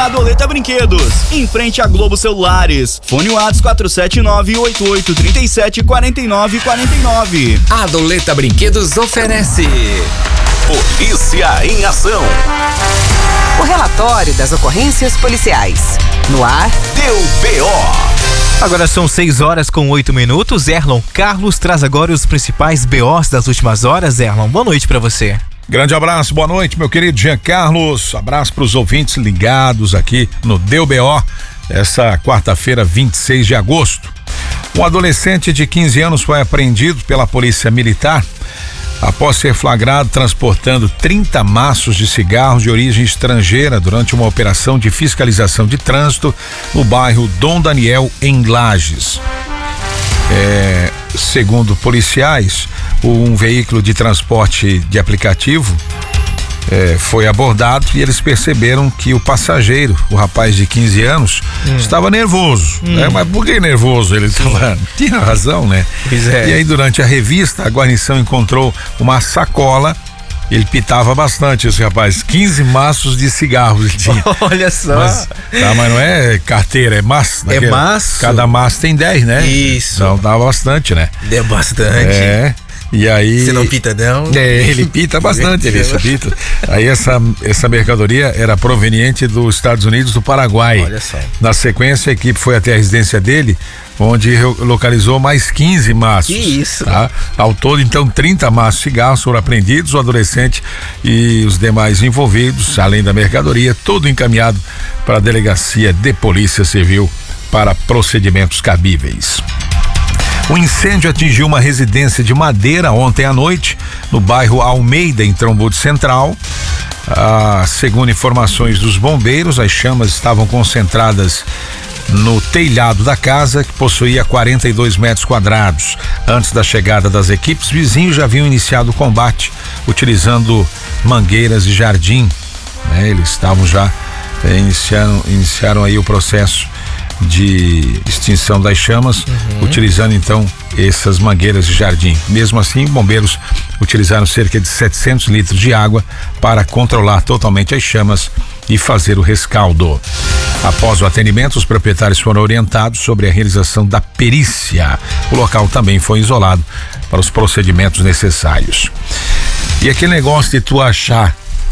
na Adoleta Brinquedos, em frente à Globo Celulares. Fone WhatsApp 479-8837-4949. Adoleta Brinquedos oferece Polícia em Ação. O relatório das ocorrências policiais. No ar, Deu BO. Agora são 6h08. Erlon Carlos traz agora os principais BOs das últimas horas. Erlon, boa noite pra você. Grande abraço, boa noite, meu querido Jean Carlos. Abraço para os ouvintes ligados aqui no Deu BO, essa quarta-feira, 26 de agosto. Um adolescente de 15 anos foi apreendido pela Polícia Militar após ser flagrado transportando 30 maços de cigarros de origem estrangeira durante uma operação de fiscalização de trânsito no bairro Dom Daniel, em Lages. Segundo policiais, um veículo de transporte de aplicativo foi abordado e eles perceberam que o passageiro, o rapaz de 15 anos, estava nervoso, né? Mas por que nervoso? Ele estava... Tinha razão, né? Pois é. E aí, durante a revista, a guarnição encontrou uma sacola. Ele pitava bastante, esse rapaz. 15 maços de cigarros ele tinha. Olha só. Mas não é carteira, é maço. É maço? Cada maço tem 10, né? Isso. Então dá bastante, né? Deu bastante. E aí... Você não pita, não? Ele pita bastante, ele pita. Aí essa mercadoria era proveniente dos Estados Unidos, do Paraguai. Olha só. Na sequência, a equipe foi até a residência dele, onde localizou mais 15 maços. Que isso? Tá? Ao todo, então, 30 maços de cigarros foram apreendidos. O adolescente e os demais envolvidos, além da mercadoria, tudo encaminhado para a Delegacia de Polícia Civil para procedimentos cabíveis. O incêndio atingiu uma residência de madeira ontem à noite, no bairro Almeida, em Trombudo Central. Segundo informações dos bombeiros, as chamas estavam concentradas no telhado da casa, que possuía 42 metros quadrados. Antes da chegada das equipes, vizinhos já haviam iniciado o combate, utilizando mangueiras de jardim, né? Eles estavam já iniciaram aí o processo de extinção das chamas, utilizando então essas mangueiras de jardim. Mesmo assim, bombeiros utilizaram cerca de 700 litros de água para controlar totalmente as chamas e fazer o rescaldo. Após o atendimento, os proprietários foram orientados sobre a realização da perícia. O local também foi isolado para os procedimentos necessários. E aquele negócio de tu achar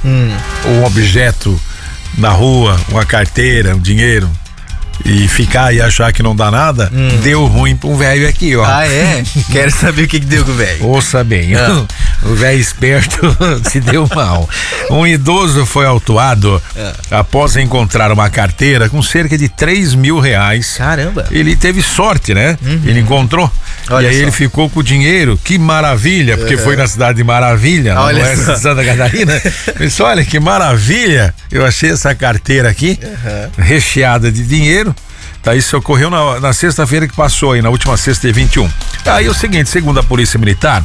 um objeto na rua, uma carteira, um dinheiro, e ficar e achar que não dá nada, deu ruim pra um velho aqui, ó. Ah, é? Quero saber o que deu com o velho. Ouça bem, o velho esperto se deu mal. Um idoso foi autuado após encontrar uma carteira com cerca de R$3.000. Caramba. Ele teve sorte, né? Ele encontrou. Olha e aí só. ele ficou com o dinheiro. Que maravilha, porque foi na cidade de Maravilha, no oeste de Santa Catarina. Disse, olha que maravilha, eu achei essa carteira aqui, recheada de dinheiro. Tá, isso ocorreu na sexta-feira que passou aí, na última sexta, dia 21. Aí é o seguinte, segundo a Polícia Militar,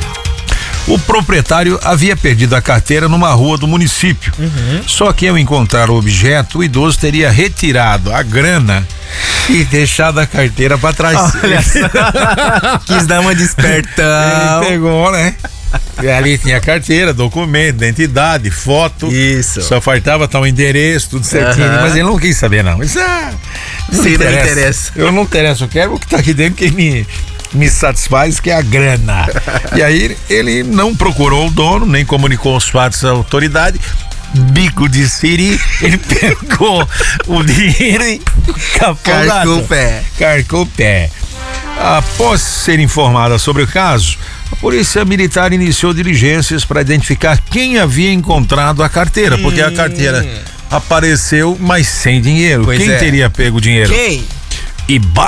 o proprietário havia perdido a carteira numa rua do município. Só que ao encontrar o objeto, o idoso teria retirado a grana e deixado a carteira pra trás. Olha só. Quis dar uma despertão. Ele pegou, né? E ali tinha carteira, documento, identidade, foto. Isso. Só faltava tal endereço, tudo certinho. Mas ele não quis saber, não. Isso não interessa. Eu não interesso, eu quero o que tá aqui dentro que me satisfaz, que é a grana. E aí ele não procurou o dono, nem comunicou os fatos à autoridade. Bico de siri, ele pegou o dinheiro e carcou o pé. Após ser informada sobre o caso, a Polícia Militar iniciou diligências para identificar quem havia encontrado a carteira, porque a carteira apareceu, mas sem dinheiro. Quem teria pego o dinheiro? Quem? E